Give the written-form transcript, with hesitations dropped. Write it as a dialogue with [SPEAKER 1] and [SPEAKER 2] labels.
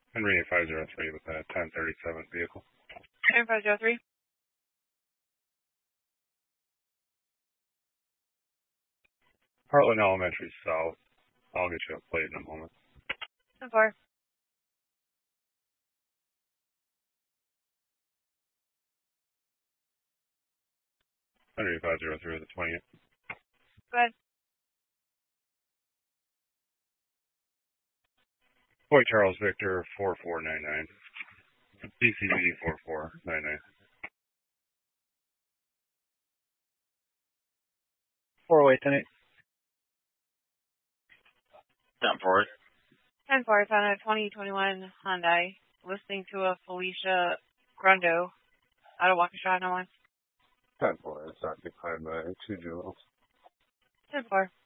[SPEAKER 1] Henry 503 with a 1037 vehicle.
[SPEAKER 2] Henry 503.
[SPEAKER 1] Heartland Elementary South. I'll get you a plate in a moment.
[SPEAKER 2] 10-4.
[SPEAKER 1] Henry 503 with a 20.
[SPEAKER 2] Go ahead.
[SPEAKER 1] Point Charles Victor 4499. PCV 4499.
[SPEAKER 3] 408
[SPEAKER 4] 10-4.
[SPEAKER 2] 10-4. It's on a 2021 Hyundai. Listening to a Felicia Grundo out of Waukesha, Illinois.
[SPEAKER 1] 10-4. It's not declined by 2 juveniles.
[SPEAKER 2] 10-4.